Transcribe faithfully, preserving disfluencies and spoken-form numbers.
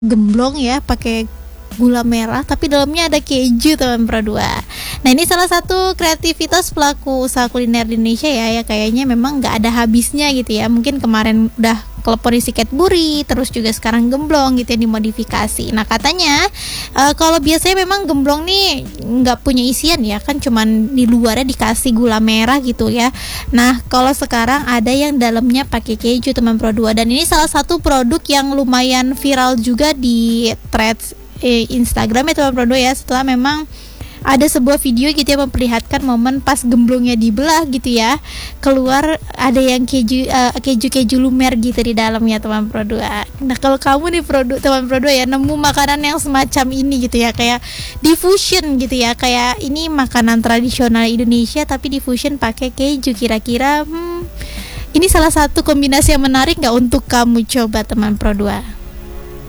gemblong ya, pakai gula merah tapi dalamnya ada keju teman Pro dua. Nah ini salah satu kreativitas pelaku usaha kuliner di Indonesia ya, ya kayaknya memang nggak ada habisnya gitu ya. Mungkin kemarin udah klepon isi Cadbury, terus juga sekarang gemblong gitu ya dimodifikasi. Nah katanya uh, kalau biasanya memang gemblong nih nggak punya isian ya, kan cuman di luarnya dikasih gula merah gitu ya. Nah kalau sekarang ada yang dalamnya pakai keju teman Pro dua, dan ini salah satu produk yang lumayan viral juga di threads eh, Instagram ya teman Pro dua ya, setelah memang ada sebuah video gitu yang memperlihatkan momen pas gemblongnya dibelah gitu ya, keluar ada yang keju uh, keju-keju lumer gitu di dalamnya teman Pro dua. Nah kalau kamu nih produk teman Pro dua ya nemu makanan yang semacam ini gitu ya, kayak diffusion gitu ya, kayak ini makanan tradisional Indonesia tapi diffusion pakai keju, kira-kira hmm, ini salah satu kombinasi yang menarik nggak untuk kamu coba teman Pro dua?